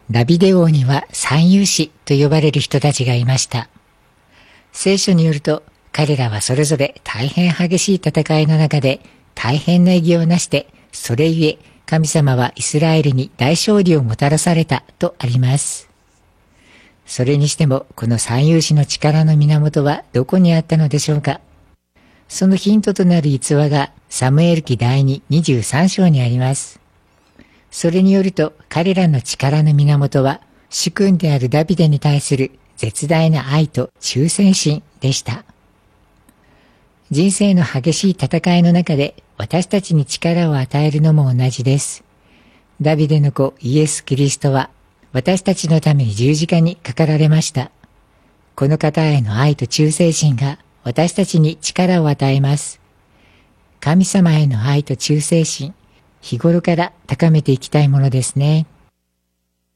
ダビデ王には三勇士と呼ばれる人たちがいました。聖書によると、彼らはそれぞれ大変激しい戦いの中で大変な偉業を成して、それゆえ神様はイスラエルに大勝利をもたらされたとあります。それにしてもこの三勇士の力の源はどこにあったのでしょうか。そのヒントとなる逸話がサムエル記第2 23章にあります。それによると彼らの力の源は主君であるダビデに対する絶大な愛と忠誠心でした。人生の激しい戦いの中で私たちに力を与えるのも同じです。ダビデの子イエス・キリストは私たちのために十字架にかかられました。この方への愛と忠誠心が私たちに力を与えます。神様への愛と忠誠心、日頃から高めていきたいものですね。